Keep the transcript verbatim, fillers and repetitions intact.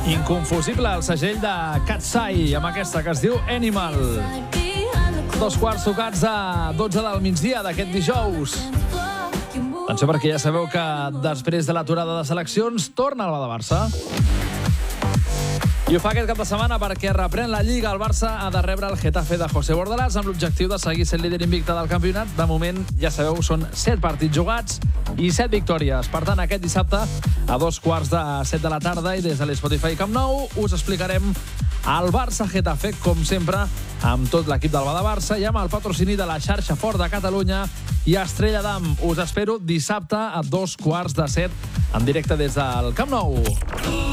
Inconfusible el segell de Katsai amb aquesta que es diu Animal. Dos quarts tocats a dotze del migdia d'aquest dijous. Atenció, perquè ja sabeu que després de l'aturada de seleccions torna el Barça. I ho fa aquest cap de setmana perquè reprèn la Lliga. El Barça ha de rebre el Getafe de José Bordalás amb l'objectiu de seguir sent líder invicte del campionat. De moment, ja sabeu, són set partits jugats i set victòries. Per tant, aquest dissabte, a dos quarts de set de la tarda i des de l'Spotify Camp Nou, us explicarem el Barça-Getafe, com sempre, amb tot l'equip del Barça i amb el patrocini de la xarxa Ford de Catalunya i Estrella Damm. Us espero dissabte a dos quarts de set en directe des del Camp Nou.